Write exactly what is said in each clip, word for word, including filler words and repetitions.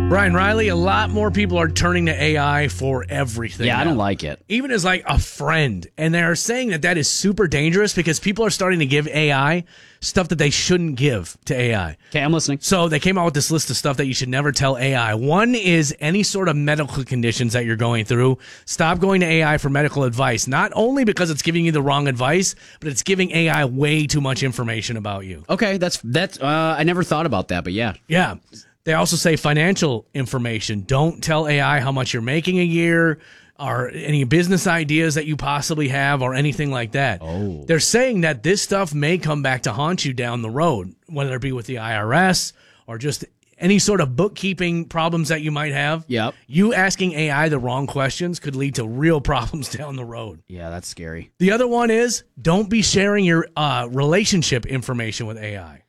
Brian Riley, a lot more people are turning to A I for everything. Yeah, now. I don't like it. Even as like a friend. And they're saying that that is super dangerous because people are starting to give A I stuff that they shouldn't give to A I. Okay, I'm listening. So they came out with this list of stuff that you should never tell A I. One is any sort of medical conditions that you're going through. Stop going to A I for medical advice. Not only because it's giving you the wrong advice, but it's giving A I way too much information about you. Okay, that's that's. Uh, I never thought about that, but yeah. Yeah. They also say financial information. Don't tell A I how much you're making a year or any business ideas that you possibly have or anything like that. Oh. They're saying that this stuff may come back to haunt you down the road, whether it be with the I R S or just any sort of bookkeeping problems that you might have. Yep. You asking A I the wrong questions could lead to real problems down the road. Yeah, that's scary. The other one is don't be sharing your uh, relationship information with A I.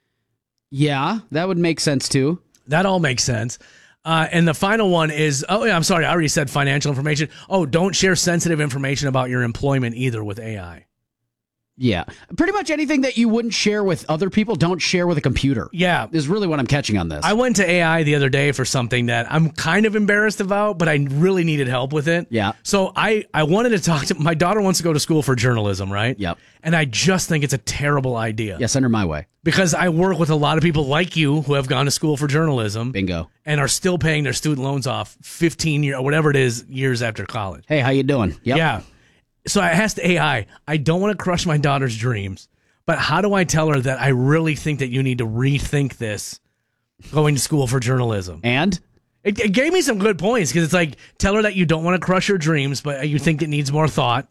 Yeah, that would make sense too. That all makes sense. Uh, and the final one is, oh, yeah, I'm sorry, I already said financial information. Oh, don't share sensitive information about your employment either with A I. Yeah, pretty much anything that you wouldn't share with other people, don't share with a computer. Yeah. Is really what I'm catching on this. I went to A I the other day for something that I'm kind of embarrassed about, but I really needed help with it. Yeah. So I, I wanted to talk to, my daughter wants to go to school for journalism, right? Yep. And I just think it's a terrible idea. Yeah, send her my way. Because I work with a lot of people like you who have gone to school for journalism. Bingo. And are still paying their student loans off fifteen years, or whatever it is, years after college. Hey, how you doing? Yep. Yeah. So I asked A I, I don't want to crush my daughter's dreams, but how do I tell her that I really think that you need to rethink this going to school for journalism? And? It, it gave me some good points because it's like, tell her that you don't want to crush her dreams, but you think it needs more thought.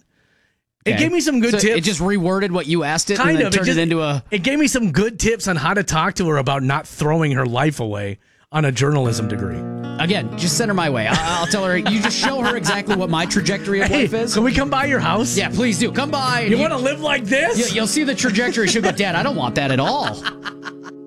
It Okay. gave me some good So tips. It just reworded what you asked it kind and then of. turned it, just, it into a... It gave me some good tips on how to talk to her about not throwing her life away on a journalism degree. Again, just send her my way. I'll, I'll tell her, you just show her exactly what my trajectory of Hey, life is. can we come by your house? Yeah, please do. Come by. You, you want to live like this? You, you'll see the trajectory. She'll go, Dad, I don't want that at all.